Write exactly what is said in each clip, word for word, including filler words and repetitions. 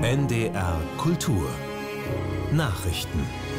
N D R Kultur Nachrichten.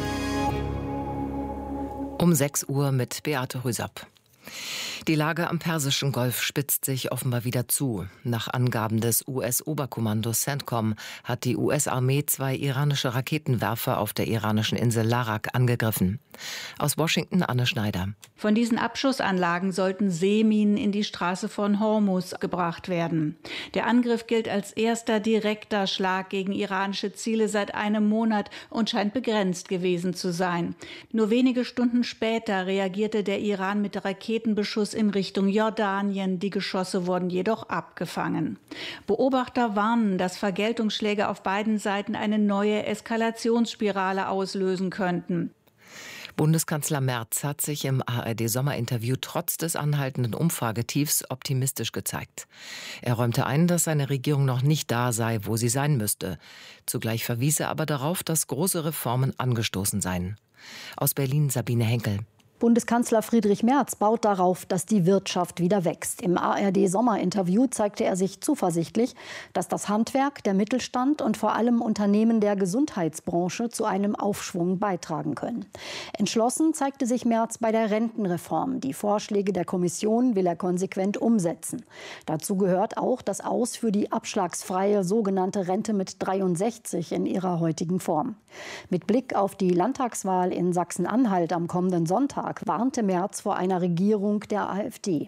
Um sechs Uhr mit Beate Rüsapp. Die Lage am Persischen Golf spitzt sich offenbar wieder zu. Nach Angaben des U S-Oberkommandos CENTCOM hat die U S-Armee zwei iranische Raketenwerfer auf der iranischen Insel Larak angegriffen. Aus Washington Anne Schneider. Von diesen Abschussanlagen sollten Seeminen in die Straße von Hormuz gebracht werden. Der Angriff gilt als erster direkter Schlag gegen iranische Ziele seit einem Monat und scheint begrenzt gewesen zu sein. Nur wenige Stunden später reagierte der Iran mit Raketenbeschuss in Richtung Jordanien. Die Geschosse wurden jedoch abgefangen. Beobachter warnen, dass Vergeltungsschläge auf beiden Seiten eine neue Eskalationsspirale auslösen könnten. Bundeskanzler Merz hat sich im A R D-Sommerinterview trotz des anhaltenden Umfragetiefs optimistisch gezeigt. Er räumte ein, dass seine Regierung noch nicht da sei, wo sie sein müsste. Zugleich verwies er aber darauf, dass große Reformen angestoßen seien. Aus Berlin Sabine Henkel. Bundeskanzler Friedrich Merz baut darauf, dass die Wirtschaft wieder wächst. Im A R D-Sommerinterview zeigte er sich zuversichtlich, dass das Handwerk, der Mittelstand und vor allem Unternehmen der Gesundheitsbranche zu einem Aufschwung beitragen können. Entschlossen zeigte sich Merz bei der Rentenreform. Die Vorschläge der Kommission will er konsequent umsetzen. Dazu gehört auch das Aus für die abschlagsfreie sogenannte Rente mit dreiundsechzig in ihrer heutigen Form. Mit Blick auf die Landtagswahl in Sachsen-Anhalt am kommenden Sonntag warnte Merz vor einer Regierung der AfD.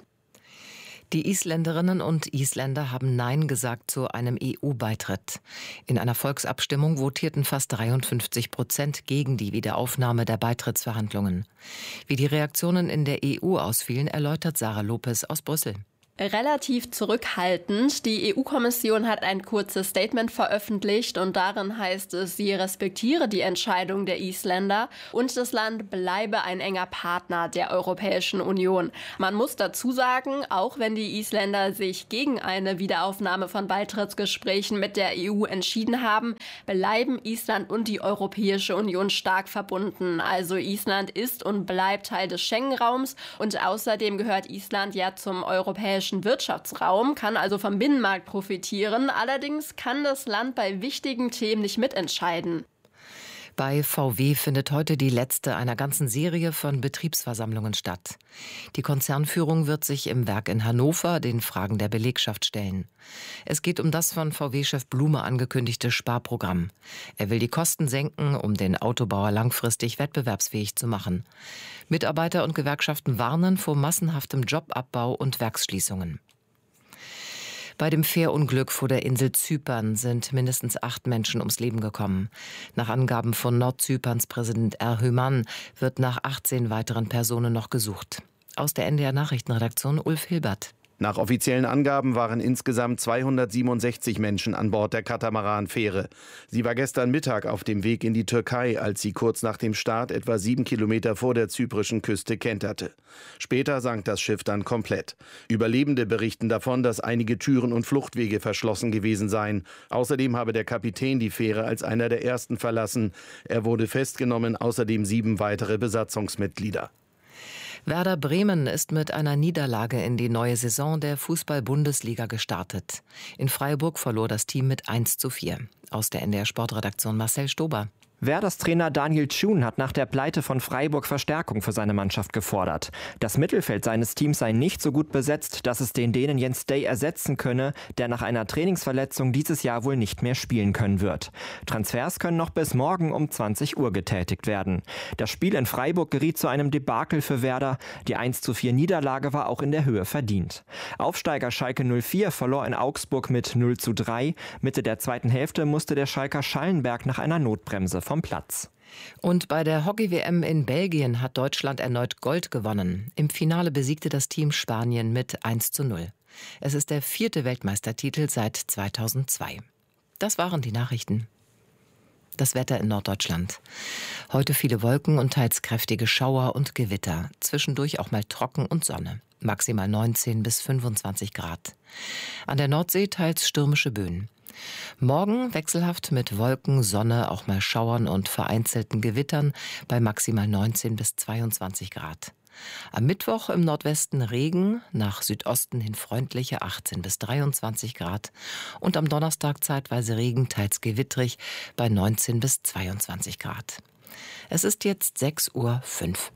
Die Isländerinnen und Isländer haben Nein gesagt zu einem E U-Beitritt. In einer Volksabstimmung votierten fast dreiundfünfzig Prozent gegen die Wiederaufnahme der Beitrittsverhandlungen. Wie die Reaktionen in der E U ausfielen, erläutert Sarah Lopez aus Brüssel. Relativ zurückhaltend. Die E U-Kommission hat ein kurzes Statement veröffentlicht und darin heißt es, sie respektiere die Entscheidung der Isländer und das Land bleibe ein enger Partner der Europäischen Union. Man muss dazu sagen, auch wenn die Isländer sich gegen eine Wiederaufnahme von Beitrittsgesprächen mit der E U entschieden haben, bleiben Island und die Europäische Union stark verbunden. Also Island ist und bleibt Teil des Schengen-Raums und außerdem gehört Island ja zum Europäischen Wirtschaftsraum, kann also vom Binnenmarkt profitieren. Allerdings kann das Land bei wichtigen Themen nicht mitentscheiden. Bei V W findet heute die letzte einer ganzen Serie von Betriebsversammlungen statt. Die Konzernführung wird sich im Werk in Hannover den Fragen der Belegschaft stellen. Es geht um das von V W-Chef Blume angekündigte Sparprogramm. Er will die Kosten senken, um den Autobauer langfristig wettbewerbsfähig zu machen. Mitarbeiter und Gewerkschaften warnen vor massenhaftem Jobabbau und Werksschließungen. Bei dem Fährunglück vor der Insel Zypern sind mindestens acht Menschen ums Leben gekommen. Nach Angaben von Nordzyperns Präsident Erdogan wird nach achtzehn weiteren Personen noch gesucht. Aus der N D R-Nachrichtenredaktion Ulf Hilbert. Nach offiziellen Angaben waren insgesamt zweihundertsiebenundsechzig Menschen an Bord der Katamaran-Fähre. Sie war gestern Mittag auf dem Weg in die Türkei, als sie kurz nach dem Start etwa sieben Kilometer vor der zyprischen Küste kenterte. Später sank das Schiff dann komplett. Überlebende berichten davon, dass einige Türen und Fluchtwege verschlossen gewesen seien. Außerdem habe der Kapitän die Fähre als einer der ersten verlassen. Er wurde festgenommen, außerdem sieben weitere Besatzungsmitglieder. Werder Bremen ist mit einer Niederlage in die neue Saison der Fußball-Bundesliga gestartet. In Freiburg verlor das Team mit eins zu vier. Aus der N D R-Sportredaktion Marcel Stober. Werders Trainer Daniel Thun hat nach der Pleite von Freiburg Verstärkung für seine Mannschaft gefordert. Das Mittelfeld seines Teams sei nicht so gut besetzt, dass es den Dänen Jens Day ersetzen könne, der nach einer Trainingsverletzung dieses Jahr wohl nicht mehr spielen können wird. Transfers können noch bis morgen um zwanzig Uhr getätigt werden. Das Spiel in Freiburg geriet zu einem Debakel für Werder. Die eins zu vier Niederlage war auch in der Höhe verdient. Aufsteiger Schalke null vier verlor in Augsburg mit null zu drei. Mitte der zweiten Hälfte musste der Schalker Schallenberg nach einer Notbremse vom Platz. Und bei der Hockey-W M in Belgien hat Deutschland erneut Gold gewonnen. Im Finale besiegte das Team Spanien mit eins zu null. Es ist der vierte Weltmeistertitel seit zweitausendzwei. Das waren die Nachrichten. Das Wetter in Norddeutschland. Heute viele Wolken und teils kräftige Schauer und Gewitter. Zwischendurch auch mal trocken und Sonne. Maximal neunzehn bis fünfundzwanzig Grad. An der Nordsee teils stürmische Böen. Morgen wechselhaft mit Wolken, Sonne, auch mal Schauern und vereinzelten Gewittern bei maximal neunzehn bis zweiundzwanzig Grad. Am Mittwoch im Nordwesten Regen, nach Südosten hin freundliche achtzehn bis dreiundzwanzig Grad. Und am Donnerstag zeitweise Regen, teils gewittrig bei neunzehn bis zweiundzwanzig Grad. Es ist jetzt sechs Uhr fünf.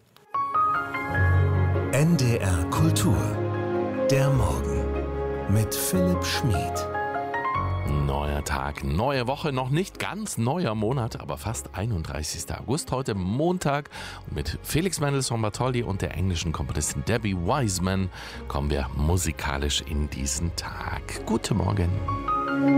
N D R Kultur. Der Morgen mit Philipp Schmid. Neuer Tag, neue Woche, noch nicht ganz neuer Monat, aber fast einunddreißigster August, heute Montag. Und mit Felix Mendelssohn-Bartholdy und der englischen Komponistin Debbie Wiseman kommen wir musikalisch in diesen Tag. Guten Morgen.